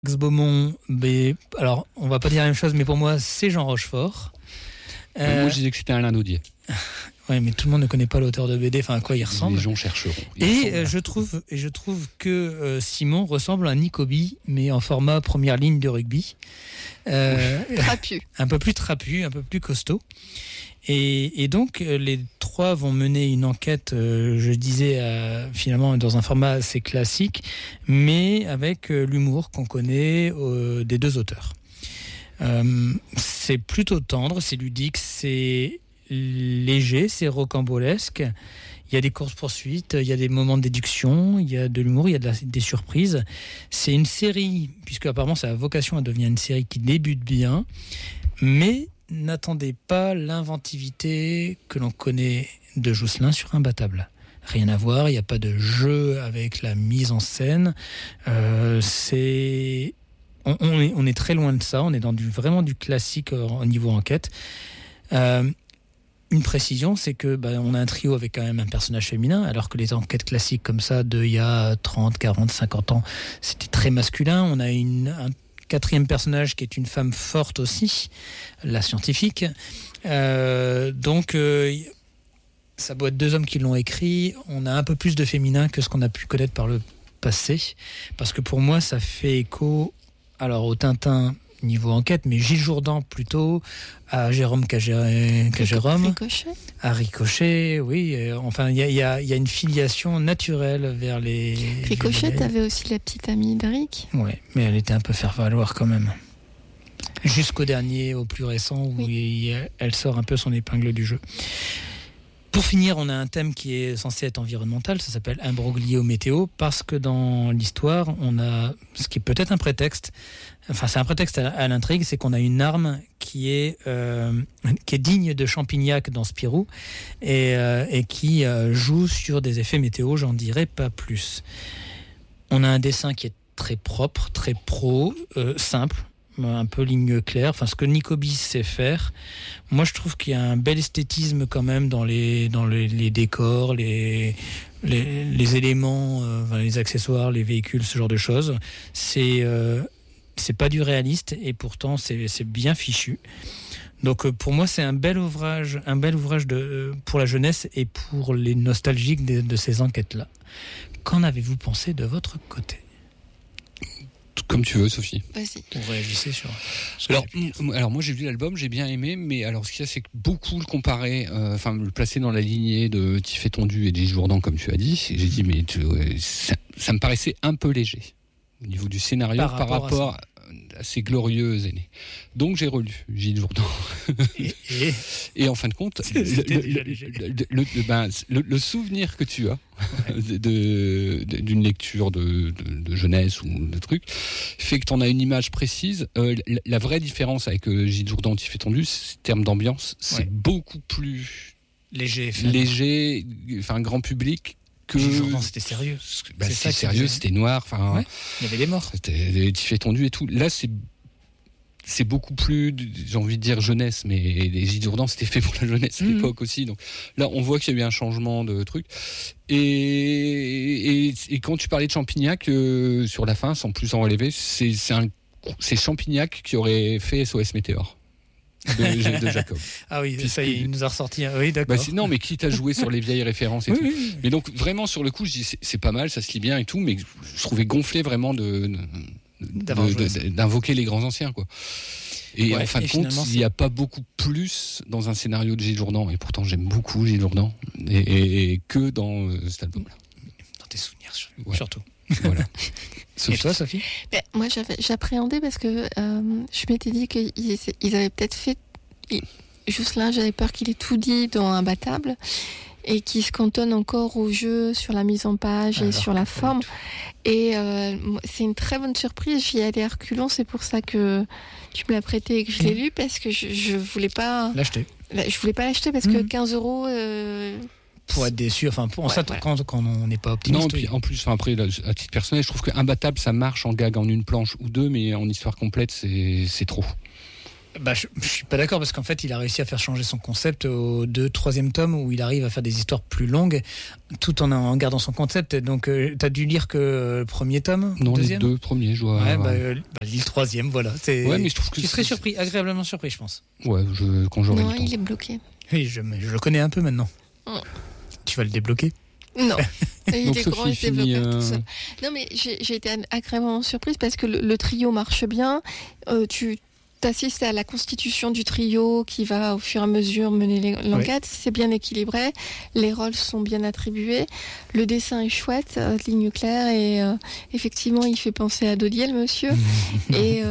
Beaumont, mais alors on va pas dire la même chose, mais pour moi c'est Jean Rochefort. Moi je disais que c'était Alain Naudier. Oui, mais tout le monde ne connaît pas l'auteur de BD, enfin à quoi il ressemble. Les gens chercheront. Je trouve que Simon ressemble à Nicobi, mais en format première ligne de rugby. Trapu. Un peu plus trapu, un peu plus costaud. Et donc, les trois vont mener une enquête, je disais, finalement, dans un format assez classique, mais avec l'humour qu'on connaît des deux auteurs. C'est plutôt tendre, c'est ludique, c'est léger, c'est rocambolesque. Il y a des courses-poursuites, il y a des moments de déduction, il y a de l'humour, il y a des surprises. C'est une série, puisque apparemment ça a vocation à devenir une série qui débute bien, mais n'attendez pas l'inventivité que l'on connaît de Jousselin sur Imbattable. Rien à voir, il n'y a pas de jeu avec la mise en scène. On est très loin de ça, on est dans vraiment du classique au niveau enquête. Une précision, c'est que on a un trio avec quand même un personnage féminin, alors que les enquêtes classiques comme ça, il y a 30, 40, 50 ans, c'était très masculin. On a un quatrième personnage qui est une femme forte aussi, la scientifique. Ça doit être deux hommes qui l'ont écrit. On a un peu plus de féminin que ce qu'on a pu connaître par le passé, parce que pour moi, ça fait écho au Tintin niveau enquête, mais Gilles Jourdan plutôt, à Jérôme Cagérôme, Ricochet. À Ricochet, oui. Enfin, il y a une filiation naturelle vers les... Ricochet, t'avais aussi la petite amie d'Eric. Oui, mais elle était un peu faire-valoir quand même. Jusqu'au dernier, au plus récent, où elle sort un peu son épingle du jeu. Pour finir, on a un thème qui est censé être environnemental, ça s'appelle Imbroglio météo, parce que dans l'histoire, on a ce qui est peut-être un prétexte, enfin c'est un prétexte à l'intrigue, c'est qu'on a une arme qui est digne de Champignac dans Spirou, et qui joue sur des effets météo, j'en dirai pas plus. On a un dessin qui est très propre, très pro, simple, un peu ligne claire, enfin ce que Nicobi sait faire. Moi je trouve qu'il y a un bel esthétisme quand même dans les décors, les éléments, les accessoires, les véhicules, ce genre de choses. C'est pas du réaliste et pourtant c'est bien fichu. Donc pour moi c'est un bel ouvrage pour la jeunesse et pour les nostalgiques de ces enquêtes-là. Qu'en avez-vous pensé de votre côté ? Comme tu veux, Sophie. Vas-y. Vous réagissez sur... Alors moi j'ai vu l'album, j'ai bien aimé, mais alors ce qu'il y a c'est que beaucoup le comparaient, le placer dans la lignée de Tiff et Tondu et Gilles Jourdan comme tu as dit. J'ai dit mais ça me paraissait un peu léger au niveau du scénario par rapport à ces glorieuses aînées. Donc j'ai relu Gilles Jourdan. Et en fin de compte, le souvenir que tu as d'une lecture de jeunesse ou de trucs fait que tu en as une image précise. La vraie différence avec Gilles Jourdan, Tiff et Tondu, c'est termes d'ambiance, c'est beaucoup plus léger, grand public. Gilles Jourdan, c'était sérieux. C'était sérieux, c'était noir. Il y avait des morts. C'était Tiff et Tondu et tout. Là, c'est beaucoup plus, j'ai envie de dire jeunesse, mais les Gilles Jourdan, c'était fait pour la jeunesse à l'époque aussi. Donc là, on voit qu'il y a eu un changement de truc. Et quand tu parlais de Champignac, sur la fin, sans plus en relever, c'est Champignac qui aurait fait SOS Météor. De Jacob. Ah oui, ça y est, il nous a ressorti. Oui, d'accord. Non, mais quitte à jouer sur les vieilles références et tout. Oui. Mais donc, vraiment, sur le coup, je dis, c'est pas mal, ça se lit bien et tout, mais je trouvais gonflé vraiment d'invoquer les grands anciens, quoi. Et en fin de compte, il n'y a pas beaucoup plus dans un scénario de Gilles Jourdan, et pourtant j'aime beaucoup Gilles Jourdan, et que dans cet album-là. Dans tes souvenirs, surtout. Voilà. Et toi, Sophie ? Moi, j'appréhendais parce que je m'étais dit qu'ils avaient peut-être fait... Jousselin, j'avais peur qu'il ait tout dit dans Imbattable et qu'il se cantonne encore au jeu sur la mise en page et sur la forme. Et c'est une très bonne surprise. J'y allais à reculons, c'est pour ça que tu me l'as prêté et que je l'ai lu, parce que je voulais pas l'acheter. Je voulais pas l'acheter parce que 15 €... pour être déçu, quand on n'est pas optimiste. Non, puis en plus, après, à titre personnel, je trouve que Imbattable, ça marche en gag en une planche ou deux, mais en histoire complète, c'est trop. Je suis pas d'accord parce qu'en fait il a réussi à faire changer son concept au 3e tome où il arrive à faire des histoires plus longues tout en gardant son concept. Donc t'as dû lire que le premier tome? Non, deuxième? les 2 premiers, je vois. Lis le 3e, voilà. Ouais, mais je trouve que tu serais surpris, agréablement surpris, je pense. Ouais, quand j'aurai le temps. Non, il est bloqué. Oui, je le connais un peu maintenant. Tu vas le débloquer? Non, il Donc, est Sophie grand, il se finit, développe tout seul. Non, mais j'ai été agréablement surprise parce que le trio marche bien. Tu assistes à la constitution du trio qui va au fur et à mesure mener l'enquête. C'est bien équilibré. Les rôles sont bien attribués. Le dessin est chouette, ligne claire et effectivement, il fait penser à Dodiel, monsieur. et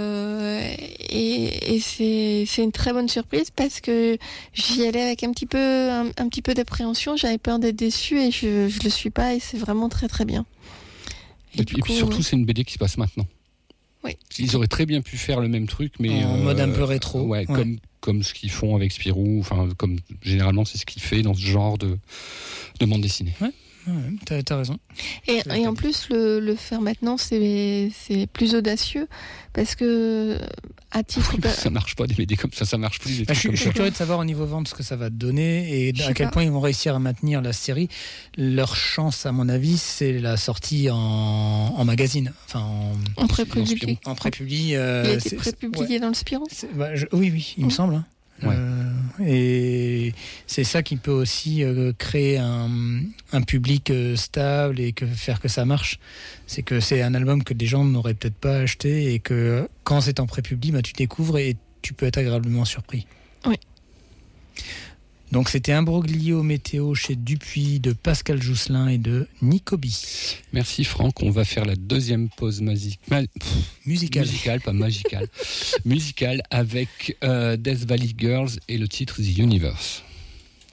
c'est une très bonne surprise parce que j'y allais avec un petit peu d'appréhension. J'avais peur d'être déçue et je le suis pas et c'est vraiment très très bien. Et puis surtout, c'est une BD qui se passe maintenant. Oui. Ils auraient très bien pu faire le même truc, mais en mode un peu rétro. Ouais. Comme ce qu'ils font avec Spirou. Enfin, comme généralement, c'est ce qu'il fait dans ce genre de bande dessinée. Ouais, t'as raison. Et en plus, le faire maintenant, c'est plus audacieux parce que à titre ça marche pas des BD comme ça marche plus. Je suis curieux de savoir au niveau vente ce que ça va donner et à quel point ils vont réussir à maintenir la série. Leur chance, à mon avis, c'est la sortie en magazine, enfin en pré-publié. En pré-publié. Il a été pré-publié dans le Spirou. Oui, il me semble. Hein. Ouais. Et c'est ça qui peut aussi créer un public stable et faire que ça marche. C'est que c'est un album que des gens n'auraient peut-être pas acheté et que quand c'est en pré-publi, tu découvres et tu peux être agréablement surpris. Oui. Donc c'était Imbroglio météo chez Dupuis de Pascal Jousselin et de Nicobi. Merci Franck, on va faire la deuxième pause musicale, pas magicale. Musicale avec Death Valley Girls et le titre The Universe.